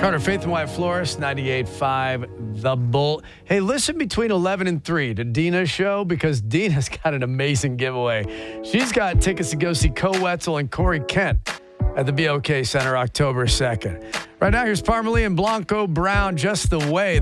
Carter, Faith and White Florist, 98.5 The Bull. Hey, listen between 11 and 3 to Dina's show because Dina's got an amazing giveaway. She's got tickets to go see Co Wetzel and Corey Kent at the BOK Center October 2nd. Right now, here's Parmalee and Blanco Brown, Just the Way.